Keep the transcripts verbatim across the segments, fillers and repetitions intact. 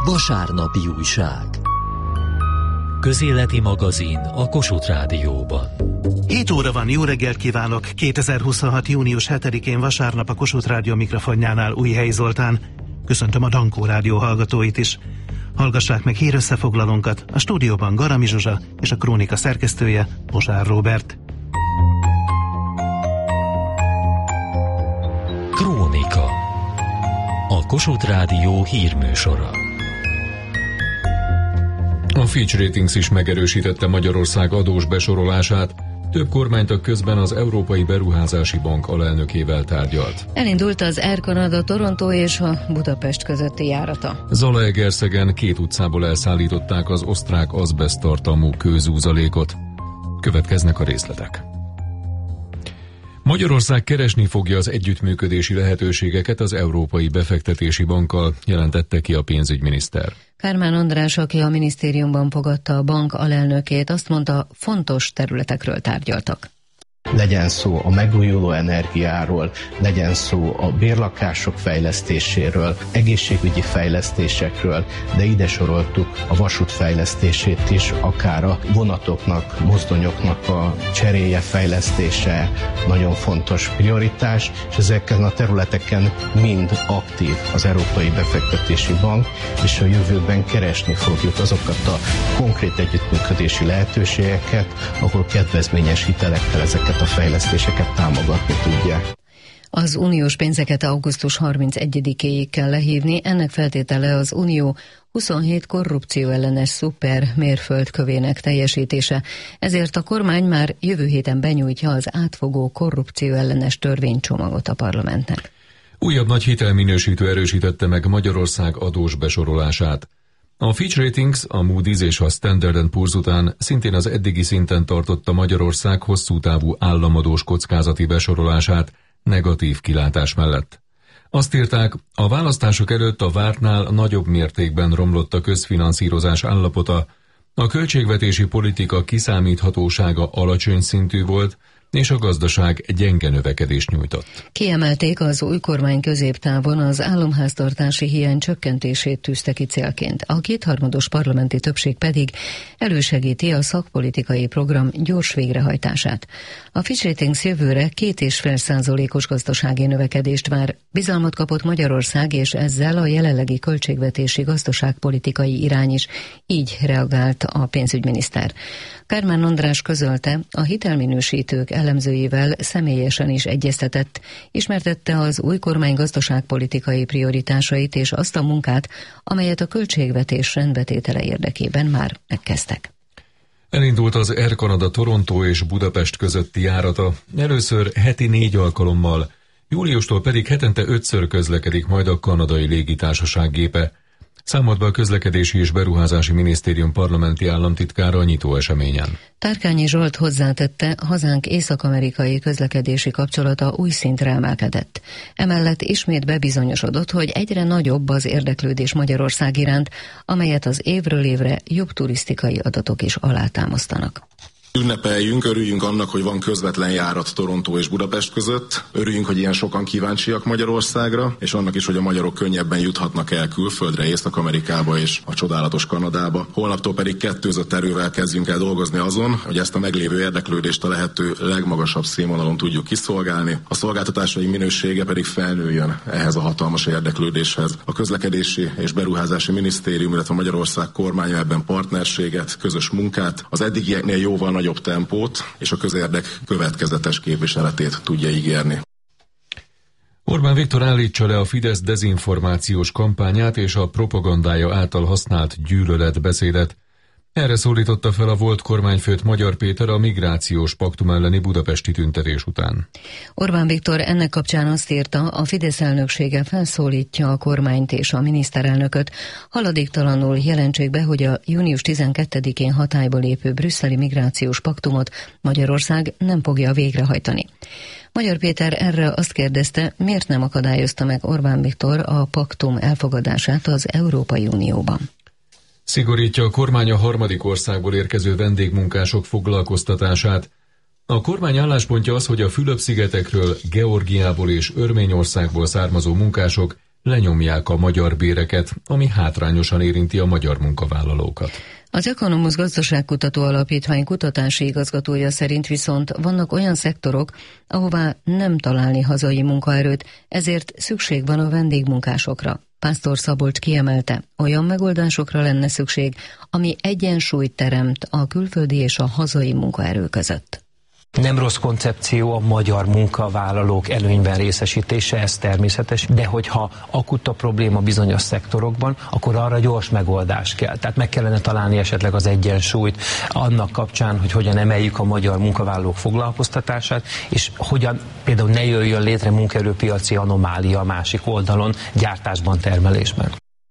Vasárnapi újság. Közéleti magazin a Kossuth Rádióban. hét óra van, jó reggelt kívánok! kétezer-huszonhat. június hetedikén vasárnap a Kossuth Rádió mikrofonjánál Újhelyi Zoltán. Köszöntöm a Dankó Rádió hallgatóit is. Hallgassák meg hírösszefoglalónkat, a stúdióban Garami Zsuzsa és a Krónika szerkesztője Bozsár Róbert. Krónika. A Kossuth Rádió hírműsora. A Fitch Ratings is megerősítette Magyarország adós besorolását, több kormánytag közben az Európai Beruházási Bank alelnökével tárgyalt. Elindult az Air Canada Toronto és a Budapest közötti járata. Zalaegerszegen két utcából elszállították az osztrák azbeszt tartalmú kőzúzalékot. Következnek a részletek. Magyarország keresni fogja az együttműködési lehetőségeket az Európai Befektetési Bankkal, jelentette ki a pénzügyminiszter. Kármán András, aki a minisztériumban fogadta a bank alelnökét, azt mondta, fontos területekről tárgyaltak. Legyen szó a megújuló energiáról, legyen szó a bérlakások fejlesztéséről, egészségügyi fejlesztésekről, de ide soroltuk a vasút fejlesztését is, akár a vonatoknak, mozdonyoknak a cseréje, fejlesztése nagyon fontos prioritás, és ezeken a területeken mind aktív az Európai Befektetési Bank, és a jövőben keresni fogjuk azokat a konkrét együttműködési lehetőségeket, ahol kedvezményes hitelekkel ezeket a fejlesztéseket támogatni tudják. Az uniós pénzeket augusztus harmincegyedikéig kell lehívni, ennek feltétele az Unió huszonhét korrupcióellenes szuper mérföldkövének teljesítése, ezért a kormány már jövő héten benyújtja az átfogó korrupcióellenes törvénycsomagot a parlamentnek. Újabb nagy hitelminősítő erősítette meg Magyarország adós besorolását. A Fitch Ratings, a Moody's és a Standard and Poor's után szintén az eddigi szinten tartotta Magyarország hosszú távú államadós kockázati besorolását negatív kilátás mellett. Azt írták, a választások előtt a vártnál nagyobb mértékben romlott a közfinanszírozás állapota, a költségvetési politika kiszámíthatósága alacsony szintű volt, és a gazdaság gyenge növekedést nyújtott. Kiemelték, az új kormány középtávon az államháztartási hiány csökkentését tűzte ki célként. A kétharmados parlamenti többség pedig elősegíti a szakpolitikai program gyors végrehajtását. A Fitch Ratings jövőre két és fél százalékos gazdasági növekedést vár. Bizalmat kapott Magyarország, és ezzel a jelenlegi költségvetési gazdaságpolitikai irány is. Így reagált a pénzügyminiszter. Kármán András közölte, a hitelminősítők elemzőivel személyesen is egyeztetett, ismertette az új kormány gazdaságpolitikai prioritásait és azt a munkát, amelyet a költségvetés rendbetétele érdekében már megkezdtek. Elindult az Air Canada Toronto és Budapest közötti járata, először heti négy alkalommal, júliustól pedig hetente ötször közlekedik majd a kanadai légitársaság gépe. Számolt be a Közlekedési és Beruházási Minisztérium parlamenti államtitkára a nyitó eseményen. Tárkányi Zsolt hozzátette, hazánk észak-amerikai közlekedési kapcsolata új szintre emelkedett. Emellett ismét bebizonyosodott, hogy egyre nagyobb az érdeklődés Magyarország iránt, amelyet az évről évre jobb turisztikai adatok is alátámasztanak. Ünnepeljünk, örüljünk annak, hogy van közvetlen járat Toronto és Budapest között. Örüljünk, hogy ilyen sokan kíváncsiak Magyarországra, és annak is, hogy a magyarok könnyebben juthatnak el külföldre, Észak-Amerikába és a csodálatos Kanadába. Holnaptól pedig kettőzött erővel kezdjünk el dolgozni azon, hogy ezt a meglévő érdeklődést a lehető legmagasabb színvonalon tudjuk kiszolgálni. A szolgáltatásaink minősége pedig felnőjön ehhez a hatalmas érdeklődéshez. A Közlekedési és Beruházási Minisztérium, illetve Magyarország kormánya ebben partnerséget, közös munkát, az eddigieknél jóval nagyobb tempót és a közérdek következetes képviseletét tudja ígérni. Orbán Viktor állítsa le a Fidesz dezinformációs kampányát és a propagandája által használt gyűlöletbeszédet. Erre szólította fel a volt kormányfőt Magyar Péter a migrációs paktum elleni budapesti tüntetés után. Orbán Viktor ennek kapcsán azt írta, a Fidesz elnöksége felszólítja a kormányt és a miniszterelnököt, haladéktalanul jelentsék be, hogy a június tizenkettedikén hatályba lépő brüsszeli migrációs paktumot Magyarország nem fogja végrehajtani. Magyar Péter erre azt kérdezte, miért nem akadályozta meg Orbán Viktor a paktum elfogadását az Európai Unióban. Szigorítja a kormány a harmadik országból érkező vendégmunkások foglalkoztatását. A kormány álláspontja az, hogy a Fülöp-szigetekről, Georgiából és Örményországból származó munkások lenyomják a magyar béreket, ami hátrányosan érinti a magyar munkavállalókat. Az Economus Gazdaságkutató Alapítvány kutatási igazgatója szerint viszont vannak olyan szektorok, ahová nem találni hazai munkaerőt, ezért szükség van a vendégmunkásokra. Pásztor Szabolcs kiemelte, olyan megoldásokra lenne szükség, ami egyensúlyt teremt a külföldi és a hazai munkaerő között. Nem rossz koncepció a magyar munkavállalók előnyben részesítése, ez természetes, de hogyha akut a probléma bizonyos szektorokban, akkor arra gyors megoldás kell. Tehát meg kellene találni esetleg az egyensúlyt annak kapcsán, hogy hogyan emeljük a magyar munkavállalók foglalkoztatását, és hogyan például ne jöjjön létre munkaerőpiaci anomália a másik oldalon, gyártásban, termelésben.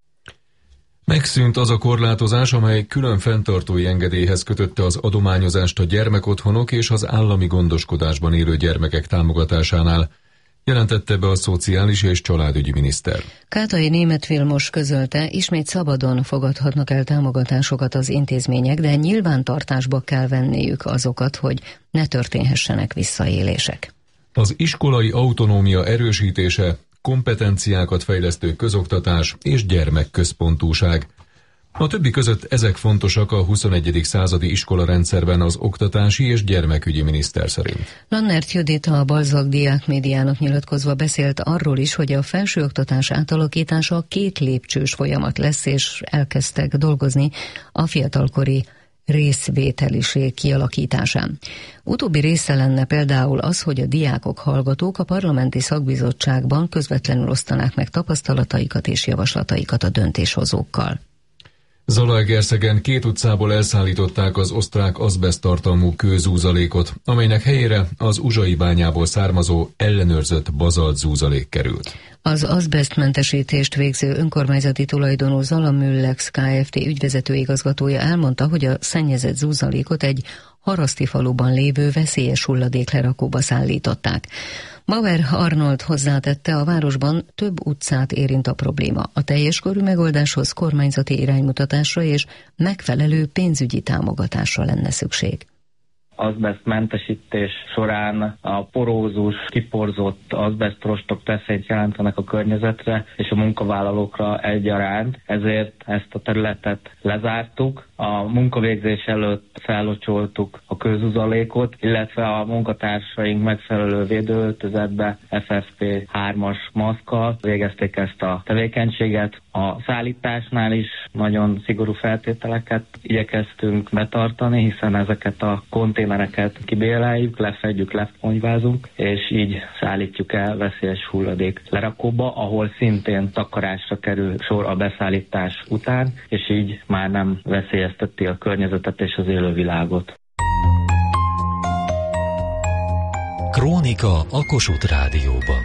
Megszűnt az a korlátozás, amely külön fenntartói engedélyhez kötötte az adományozást a gyermekotthonok és az állami gondoskodásban élő gyermekek támogatásánál, jelentette be a szociális és családügyi miniszter. Kátai Németh Vilmos közölte, ismét szabadon fogadhatnak el támogatásokat az intézmények, de nyilvántartásba kell venniük azokat, hogy ne történhessenek visszaélések. Az iskolai autonómia erősítése, kompetenciákat fejlesztő közoktatás és gyermekközpontúság. A többi között ezek fontosak a huszonegyedik századi iskolarendszerben az oktatási és gyermekügyi miniszter szerint. Lannert Judit a Balzak Diák Médiának nyilatkozva beszélt arról is, hogy a felsőoktatás átalakítása két lépcsős folyamat lesz, és elkezdtek dolgozni a fiatalkori részvételiség kialakításán. Utóbbi része lenne például az, hogy a diákok, hallgatók a parlamenti szakbizottságban közvetlenül osztanák meg tapasztalataikat és javaslataikat a döntéshozókkal. Zalaegerszegen két utcából elszállították az osztrák azbeszttartalmú kőzúzalékot, amelynek helyére az uzsai bányából származó ellenőrzött bazalt zúzalék került. Az azbesztmentesítést végző önkormányzati tulajdonú Zala Müllex Kft. Ügyvezető igazgatója elmondta, hogy a szennyezett zúzalékot egy Haraszti faluban lévő veszélyes hulladéklerakóba szállították. Bauer Arnold hozzátette, a városban több utcát érint a probléma. A teljes körű megoldáshoz kormányzati iránymutatásra és megfelelő pénzügyi támogatásra lenne szükség. Azbesztmentesítés során a porózus, kiporzott azbesztrostok veszélyt jelentenek a környezetre és a munkavállalókra egyaránt, ezért ezt a területet lezártuk. A munkavégzés előtt fellocsoltuk a kőzuzalékot, illetve a munkatársaink megfelelő védőöltözetbe F F P hármas maszkkal végezték ezt a tevékenységet. A szállításnál is nagyon szigorú feltételeket igyekeztünk betartani, hiszen ezeket a konténereket kibéreljük, lefedjük, lefonyvázunk, és így szállítjuk el veszélyes hulladék lerakóba, ahol szintén takarásra kerül sor a beszállítás után, és így már nem veszélyezteti a környezetet és az élővilágot. Krónika a Kossuth Rádióban.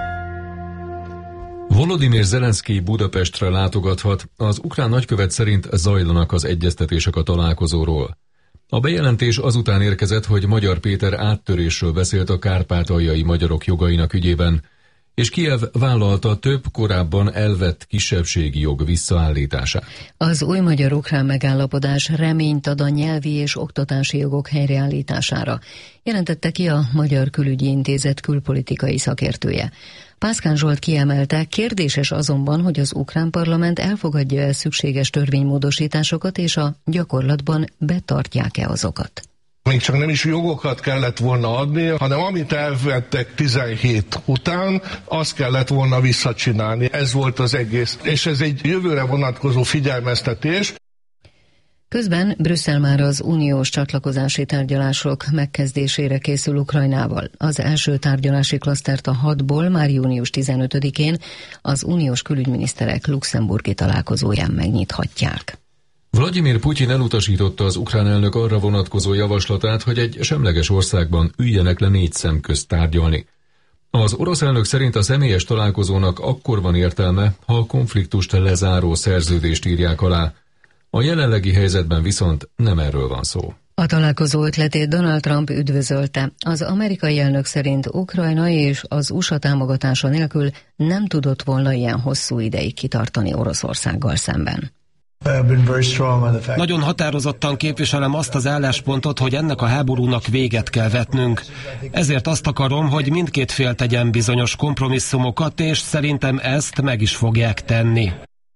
Volodymyr Zelenszkij Budapestre látogathat, az ukrán nagykövet szerint zajlanak az egyeztetések a találkozóról. A bejelentés azután érkezett, hogy Magyar Péter áttörésről beszélt a kárpátaljai magyarok jogainak ügyében, és Kijev vállalta több korábban elvett kisebbségi jog visszaállítását. Az új magyar-ukrán megállapodás reményt ad a nyelvi és oktatási jogok helyreállítására, jelentette ki a Magyar Külügyi Intézet külpolitikai szakértője. Pászkán Zsolt kiemelte, kérdéses azonban, hogy az ukrán parlament elfogadja el szükséges törvénymódosításokat, és a gyakorlatban betartják-e azokat. Még csak nem is jogokat kellett volna adni, hanem amit elvettek tizenhét után, azt kellett volna visszacsinálni. Ez volt az egész. És ez egy jövőre vonatkozó figyelmeztetés. Közben Brüsszel már az uniós csatlakozási tárgyalások megkezdésére készül Ukrajnával. Az első tárgyalási klasztert a hatból már június tizenötödikén az uniós külügyminiszterek luxemburgi találkozóján megnyithatják. Vladimir Putyin elutasította az ukrán elnök arra vonatkozó javaslatát, hogy egy semleges országban üljenek le négy szem közt tárgyalni. Az orosz elnök szerint a személyes találkozónak akkor van értelme, ha a konfliktust lezáró szerződést írják alá. A jelenlegi helyzetben viszont nem erről van szó. A találkozó ötletét Donald Trump üdvözölte. Az amerikai elnök szerint Ukrajna és az u es á támogatása nélkül nem tudott volna ilyen hosszú ideig kitartani Oroszországgal szemben. Nagyon határozottan képviselem azt az álláspontot, hogy ennek a háborúnak véget kell vetnünk. Ezért azt akarom, hogy mindkét fél tegyen bizonyos kompromisszumokat, és szerintem ezt meg is fogják tenni.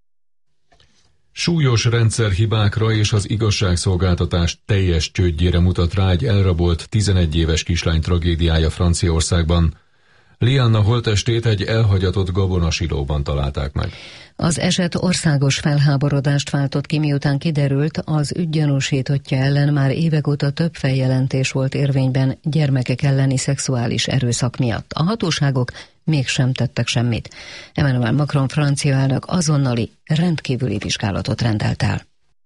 Súlyos rendszerhibákra és az igazságszolgáltatás teljes csődjére mutat rá egy elrabolt tizenegy éves kislány tragédiája Franciaországban. Lianna holttestét egy elhagyatott gabonasilóban találták meg. Az eset országos felháborodást váltott ki, miután kiderült, az ügy gyanúsítottja ellen már évek óta több feljelentés volt érvényben gyermekek elleni szexuális erőszak miatt. A hatóságok mégsem tettek semmit. Emmanuel Macron francia elnök azonnali, rendkívüli vizsgálatot rendelt el.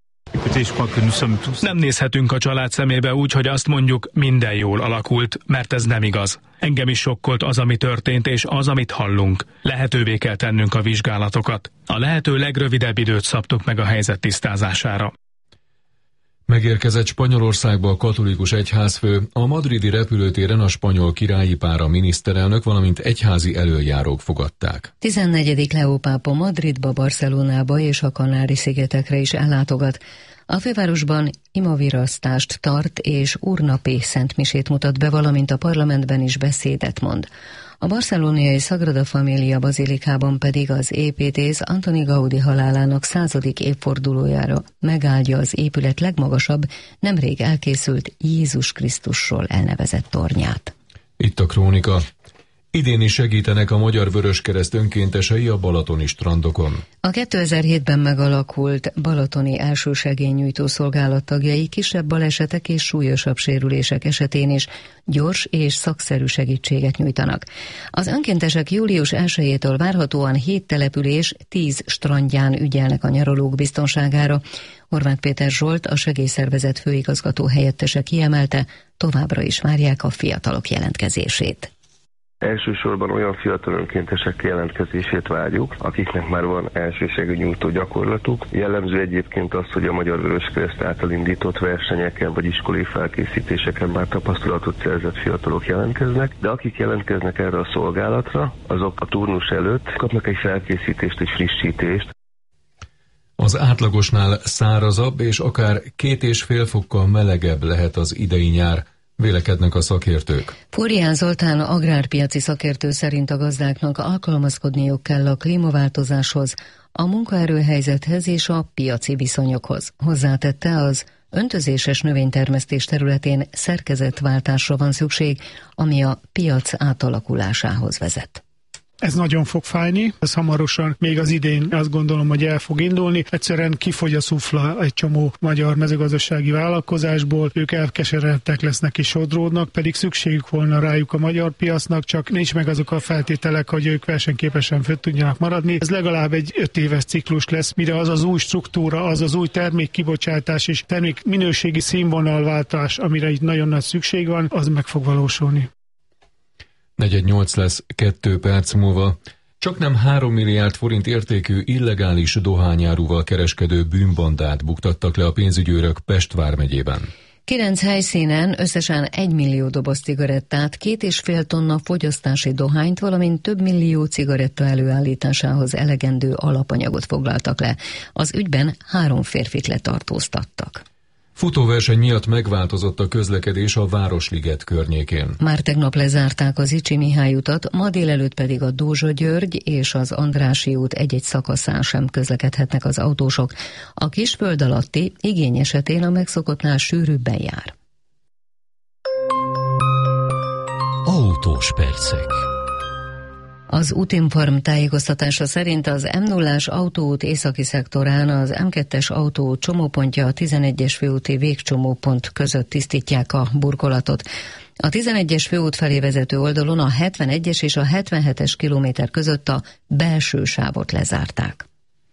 Nem nézhetünk a család szemébe úgy, hogy azt mondjuk, minden jól alakult, mert ez nem igaz. Engem is sokkolt az, ami történt, és az, amit hallunk. Lehetővé kell tennünk a vizsgálatokat. A lehető legrövidebb időt szabtuk meg a helyzet tisztázására. Megérkezett Spanyolországba a katolikus egyházfő, a madridi repülőtéren a spanyol királyi pár, a miniszterelnök, valamint egyházi elöljárók fogadták. tizennegyedik Leó pápa Madridba, Barcelonába és a Kanári-szigetekre is ellátogat. A fővárosban imavirasztást tart és úrnapi szentmisét mutat be, valamint a parlamentben is beszédet mond. A barcelonai Sagrada Familia bazilikában pedig az építész Antoni Gaudi halálának századik évfordulójára megáldja az épület legmagasabb, nemrég elkészült Jézus Krisztusról elnevezett tornyát. Itt a Krónika. Idén is segítenek a Magyar Vöröskereszt önkéntesei a balatoni strandokon. A kétezer-hétben megalakult balatoni elsősegélynyújtó szolgálat tagjai kisebb balesetek és súlyosabb sérülések esetén is gyors és szakszerű segítséget nyújtanak. Az önkéntesek július elsejétől várhatóan hét település tíz strandján ügyelnek a nyaralók biztonságára. Horváth Péter Zsolt, a segélyszervezet főigazgató helyettese kiemelte, továbbra is várják a fiatalok jelentkezését. Elsősorban olyan fiatal önkéntesek jelentkezését várjuk, akiknek már van elsősegélynyújtó gyakorlatuk. Jellemző egyébként az, hogy a Magyar Vöröskereszt által indított versenyeken vagy iskolai felkészítéseken már tapasztalatot szerzett fiatalok jelentkeznek, de akik jelentkeznek erre a szolgálatra, azok a turnus előtt kapnak egy felkészítést és frissítést. Az átlagosnál szárazabb és akár két és fél fokkal melegebb lehet az idei nyár, vélekednek a szakértők. Forján Zoltán agrárpiaci szakértő szerint a gazdáknak alkalmazkodniuk kell a klímaváltozáshoz, a munkaerőhelyzethez és a piaci viszonyokhoz. Hozzátette, az öntözéses növénytermesztés területén szerkezetváltásra van szükség, ami a piac átalakulásához vezet. Ez nagyon fog fájni, ez hamarosan, még az idén azt gondolom, hogy el fog indulni. Egyszerűen kifogy a szufla egy csomó magyar mezőgazdasági vállalkozásból, ők elkeseredtek lesznek és sodródnak, pedig szükségük volna rájuk a magyar piacnak, csak nincs meg azok a feltételek, hogy ők versenyképesen föl tudjanak maradni. Ez legalább egy öt éves ciklus lesz, mire az az új struktúra, az az új termékkibocsátás és termék minőségi színvonalváltás, amire itt nagyon nagy szükség van, az meg fog valósulni. negyven nyolc lesz kettő perc múlva. Csaknem három milliárd forint értékű illegális dohányáruval kereskedő bűnbandát buktattak le a pénzügyőrök Pest vármegyében. Kilenc helyszínen összesen egy millió doboz cigarettát, két és fél tonna fogyasztási dohányt, valamint több millió cigaretta előállításához elegendő alapanyagot foglaltak le. Az ügyben három férfit letartóztattak. Futóverseny miatt megváltozott a közlekedés a Városliget környékén. Már tegnap lezárták az Icsi Mihály utat, ma délelőtt pedig a Dózsa György és az Andrássy út egy-egy szakaszán sem közlekedhetnek az autósok. A Kisföld alatti igény esetén a megszokottnál sűrűbben jár. Autós percek. Az Útinform tájékoztatása szerint az M nullás autóút északi szektorán az M kettes autóút csomópontja a tizenegyes főúti végcsomópont között tisztítják a burkolatot. A tizenegyes főút felé vezető oldalon a hetvenegyes és a hetvenhetes kilométer között a belső sávot lezárták.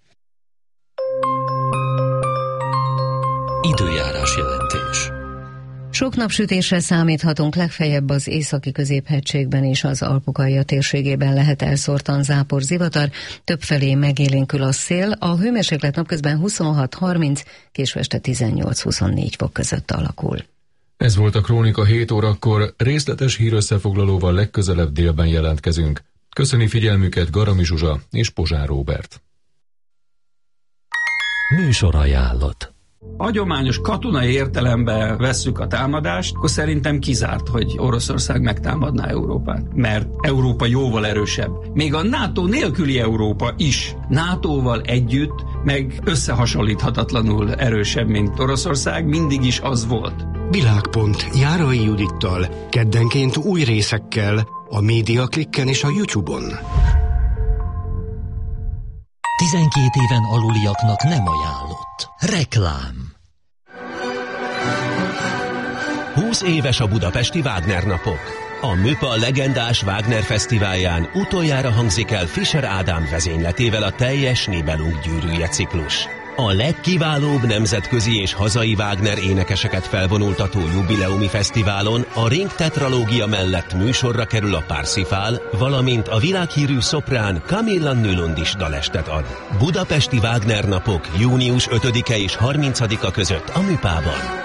Időjárás jelentés. Sok napsütésre számíthatunk, legfeljebb az északi középhegységben és az Alpok-alja térségében lehet elszórtan zápor, zivatar, többfelé megélénkül a szél, a hőmérséklet napközben huszonhat harminc, késő este tizennyolc huszonnégy fok között alakul. Ez volt a Krónika hét órakor, részletes hírösszefoglalóval legközelebb délben jelentkezünk. Köszöni figyelmüket Garami Zsuzsa és Pozsár Róbert. Műsorajánlat. Hagyományos katonai értelemben vesszük a támadást, akkor szerintem kizárt, hogy Oroszország megtámadná Európát. Mert Európa jóval erősebb. Még a NATO nélküli Európa is nátóval együtt, meg összehasonlíthatatlanul erősebb, mint Oroszország, mindig is az volt. Világpont Járai Judittal, keddenként új részekkel, a Média Klikken és a YouTube-on. tizenkét éven aluliaknak nem ajánlott. Reklám. húsz éves a budapesti Wagner napok. A Műpa legendás Wagner fesztiválján utoljára hangzik el Fischer Ádám vezényletével a teljes Nibelung gyűrűje ciklus. A legkiválóbb nemzetközi és hazai Wagner énekeseket felvonultató jubileumi fesztiválon a Ring tetralógia mellett műsorra kerül a Parsifal, valamint a világhírű szoprán Camilla Nylund is dalestet ad. Budapesti Wagner napok június ötödike és harmincadika között a Műpában.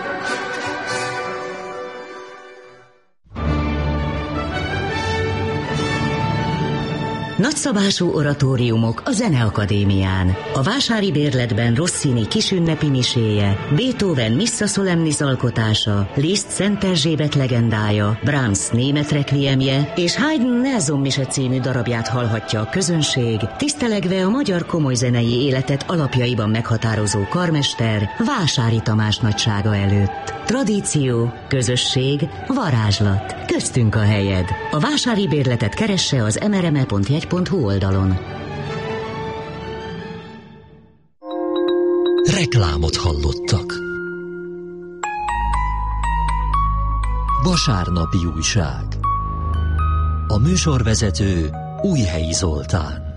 Nagyszabású oratóriumok a Zeneakadémián. A Vásári Bérletben Rossini kisünnepi miséje, Beethoven Missa Solemnis alkotása, Liszt Szent Erzsébet legendája, Brahms német requiemje és Haydn Nelson mise című darabját hallhatja a közönség, tisztelegve a magyar komolyzenei életet alapjaiban meghatározó karmester Vásári Tamás nagysága előtt. Tradíció, közösség, varázslat. Köztünk a helyed. A Vásári Bérletet keresse az em er em e pont jegy pont hu oldalon. Reklámot hallottak. Vasárnapi újság. A műsorvezető Újhelyi Zoltán.